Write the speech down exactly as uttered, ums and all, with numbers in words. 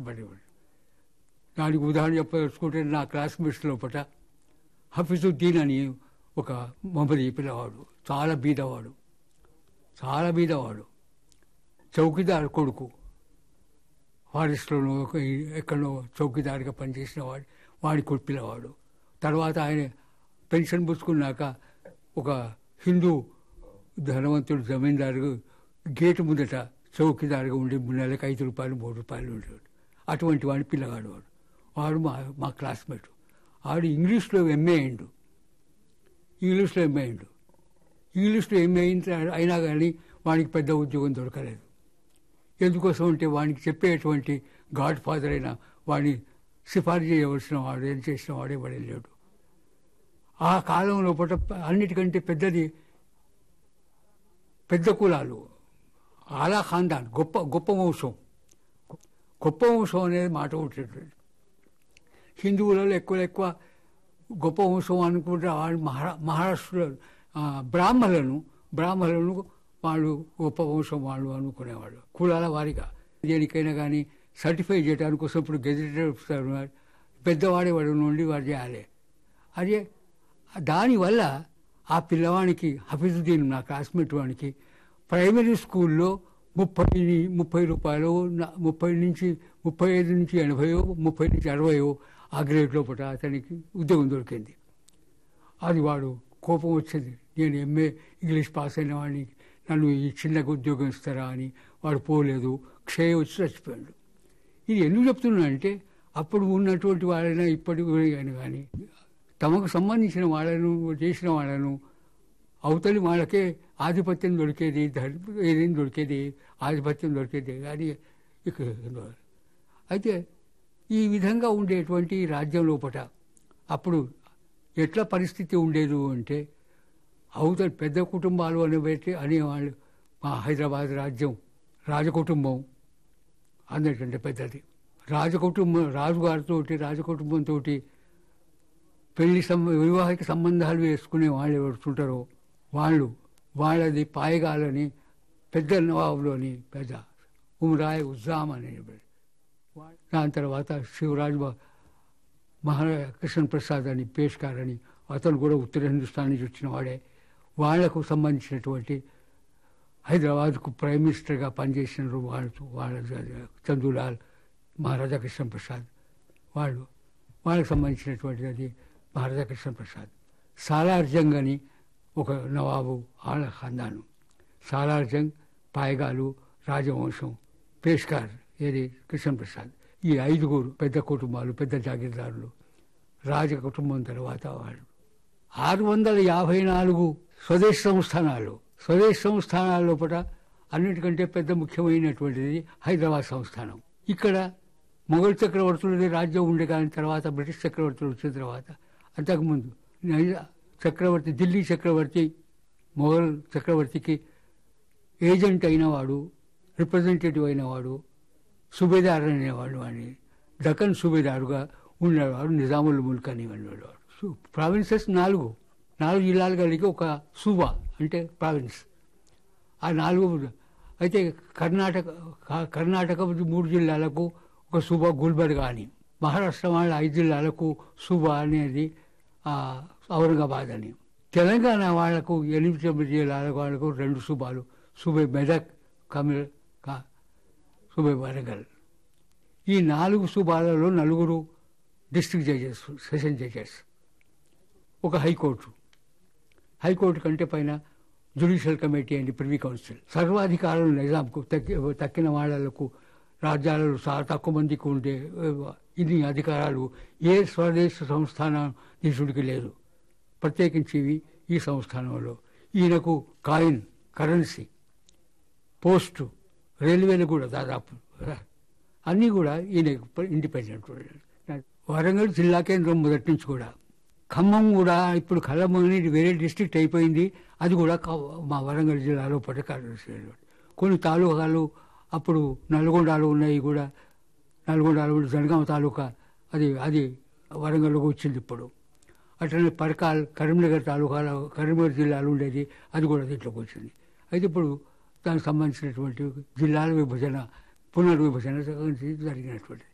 కష్టపడేవాడు. దానికి ఉదాహరణ చెప్పదలుచుకుంటే నా క్లాస్మేట్స్ లోపల హఫీజుద్దీన్ అని ఒక మహమ్మదీ పిల్లవాడు, చాలా బీదవాడు, చాలా బీదవాడు, చౌకీదార్ కొడుకు, ఫారెస్ట్లోనో ఎక్కడో చౌకీదారిగా పనిచేసిన వాడు, వాడి కొడుకు పిల్లవాడు. తర్వాత ఆయన పెన్షన్ పుచ్చుకున్నాక ఒక హిందూ ధనవంతుడు జమీందారు గేటు ముందట చౌకీదారుగా ఉండి నెలకు ఐదు రూపాయలు మూడు రూపాయలు ఉండేవాడు. అటువంటి వాడి పిల్లగాడు వాడు వాడు మా మా క్లాస్మేట్. వాడు ఇంగ్లీష్లో ఎంఏ అయిండు, ఇంగ్లీష్లో ఎంఏ అయిండు ఇంగ్లీష్లో ఎంఏ అయిన అయినా కానీ వాడికి పెద్ద ఉద్యోగం దొరకలేదు. ఎందుకోసం అంటే వాడికి చెప్పేటువంటి గాడ్ ఫాదర్ అయినా వాడిని సిఫారసు చేయవలసిన వాడు, ఏం చేసిన వాడే వాడే లేడు. ఆ కాలంలో పూట అన్నిటికంటే పెద్దది పెద్ద కులాలు, ఆలా ఖాందాన్, గొప్ప గొప్ప వంశం. గొప్ప వంశం అనేది మాట ఉంటుంది. హిందువులలో ఎక్కువ ఎక్కువ గొప్ప వంశం అనుకుంటే వాళ్ళు మహారా మహారాష్ట్రలో బ్రాహ్మణులను బ్రాహ్మణులను వాళ్ళు గొప్ప వంశం వాళ్ళు అనుకునేవాళ్ళు కులాల వారిగా. దేనికైనా కానీ సర్టిఫై చేయడానికి కోసం ఇప్పుడు గెజిటెడ్ పెద్దవాడే వాడు నుండి వాడు చేయాలి. అదే దానివల్ల ఆ పిల్లవానికి హఫీజుద్దీన్ నా క్లాస్మేట్ వానికి ప్రైమరీ స్కూల్లో ముప్పై ముప్పై రూపాయలు ముప్పై నుంచి ముప్పై ఐదు నుంచి ఎనభైయో ముప్పై నుంచి అరవయో ఆ గ్రేడ్ లోపల అతనికి ఉద్యోగం దొరికింది. అది వాడు కోపం వచ్చింది, నేను ఎంఏ ఇంగ్లీష్ పాస్ అయిన వాడిని నన్ను ఈ చిన్నగా ఉద్యోగం ఇస్తారా అని. వాడు పోలేదు, క్షయ వచ్చి చచ్చిపోయాడు. ఇది ఎందుకు చెప్తున్నా అంటే అప్పుడు ఉన్నటువంటి వాళ్ళైనా ఇప్పటికి కానీ తమకు సంబంధించిన వాళ్ళను చేసిన వాళ్ళను అవతలి వాళ్ళకే ఆధిపత్యం దొరికేది, ఏదేం దొరికేది, ఆధిపత్యం దొరికేది కానీ ఇక. అయితే ఈ విధంగా ఉండేటువంటి రాజ్యం లోపల అప్పుడు ఎట్లా పరిస్థితి ఉండేది అంటే అవతలి పెద్ద కుటుంబాలు అనేవి అనేవాళ్ళు. మా హైదరాబాద్ రాజ్యం రాజకుటుంబం అందరికంటే పెద్దది. రాజకుటుంబం రాజుగారితో రాజకుటుంబంతో పెళ్లి సం వివాహిక సంబంధాలు వేసుకునే వాళ్ళు ఎవరుంటారో వాళ్ళు వాళ్ళది పాయగాలని పెద్ద నవాబులోని పెద్ద ఉమరాయ్ ఉజ్జాం అనే. దాని తర్వాత శివరాజ్ మహారాజా కృష్ణ ప్రసాద్ అని పేష్కార్ అని అతను కూడా ఉత్తర హిందుస్థాన్ నుంచి వచ్చిన వాడే. వాళ్లకు సంబంధించినటువంటి హైదరాబాద్కు ప్రైమ్ మినిస్టర్గా పనిచేసిన వాళ్ళు వాళ్ళ చందులాల్, మహారాజా కృష్ణ ప్రసాద్ వాళ్ళు వాళ్ళకు సంబంధించినటువంటిది అది మహారాజా కృష్ణ ప్రసాద్. సాలార్ జంగ్ అని ఒక నవాబు ఆళ్ళ ఖాందాను. సాలార్ జంగ్, పాయగాలు, రాజవంశం, పేష్కార్ ఏది కృష్ణ ప్రసాద్. ఈ ఐదుగురు పెద్ద కుటుంబాలు, పెద్ద జాగీర్దారులు. రాజ కుటుంబం తర్వాత వాళ్ళు ఆరు వందల యాభై నాలుగు స్వదేశ సంస్థానాలు. స్వదేశ సంస్థానాల లోపల అన్నిటికంటే పెద్ద ముఖ్యమైనటువంటిది హైదరాబాద్ సంస్థానం. ఇక్కడ మొఘల్ చక్రవర్తులది రాజ్యం ఉండే కానీ తర్వాత బ్రిటిష్ చక్రవర్తులు వచ్చిన తర్వాత అంతకుముందు చక్రవర్తి ఢిల్లీ చక్రవర్తి మొఘల్ చక్రవర్తికి ఏజెంట్ అయినవాడు, రిప్రజెంటేటివ్ అయినవాడు, సుబేదార్ అనేవాడు అని దక్కన్ సుబేదారుగా ఉండేవాడు నిజాముల్ ముల్క్ అనేవాడు. ప్రావిన్సెస్ నాలుగు నాలుగు జిల్లాలు కలిగి ఒక సూబా అంటే ప్రావిన్స్. ఆ నాలుగు అయితే కర్ణాటక కర్ణాటక మూడు జిల్లాలకు ఒక సూబా గుల్బర్గా అని, మహారాష్ట్ర వాళ్ళ ఐదు జిల్లాలకు సూబా అనేది ఔరంగాబాద్ అని, తెలంగాణ వాళ్లకు ఎనిమిది తొమ్మిది జిల్లాల వాళ్ళకు రెండు సూబాలు, సూబే మెదక్, కమిల్, సూబే వరంగల్. ఈ నాలుగు సూబాలలో నలుగురు డిస్ట్రిక్ట్ జడ్జెస్, సెషన్ జడ్జెస్, ఒక హైకోర్టు. హైకోర్టు కంటే పైన judicial committee and privy council. సర్వాధికారులు నిజాంకు తక్కి తక్కిన వాళ్లకు రాజ్యాలలో చాలా తక్కువ మందికి ఉండే ఇన్ని అధికారాలు ఏ స్వదేశ సంస్థానాధీశుడికి లేదు. ప్రత్యేకించి ఈ సంస్థానంలో ఈయనకు కాయిన్, కరెన్సీ, పోస్టు, రైల్వేలు కూడా దాదాపు అన్నీ కూడా ఈయన ఇండిపెండెంట్. వరంగల్ జిల్లా కేంద్రం మొదటి నుంచి కూడా. ఖమ్మం కూడా ఇప్పుడు ఖమ్మం అనేది వేరే డిస్ట్రిక్ట్ అయిపోయింది, అది కూడా మా వరంగల్ జిల్లాలో పట్టకాల్సి. కొన్ని తాలూకాలు అప్పుడు నల్గొండలో ఉన్నాయి కూడా, నల్గొండలో జనగామ తాలూకా అది అది వరంగల్లోకి వచ్చింది ఇప్పుడు. అట్లనే పరకాల్, కరీంనగర్ తాలూకాలో కరీంనగర్ జిల్లాలో ఉండేది, అది కూడా దీంట్లోకి వచ్చింది. అయితే ఇప్పుడు దానికి సంబంధించినటువంటి జిల్లాల విభజన, పునర్విభజన జరిగినటువంటిది.